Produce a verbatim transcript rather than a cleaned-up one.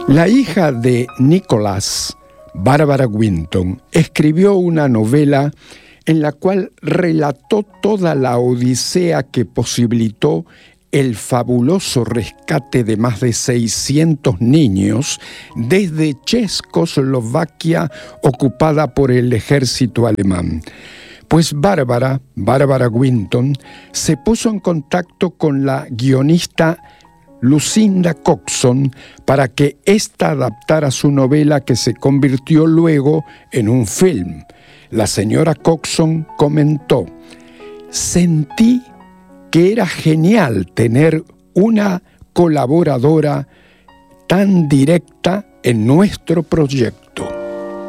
La hija de Nicholas, Barbara Winton, escribió una novela en la cual relató toda la odisea que posibilitó el fabuloso rescate de más de seiscientos niños desde Checoslovaquia ocupada por el ejército alemán. Pues Bárbara, Bárbara Winton, se puso en contacto con la guionista Lucinda Coxon para que ésta adaptara su novela, que se convirtió luego en un film. La señora Coxon comentó: sentí que era genial tener una colaboradora tan directa en nuestro proyecto.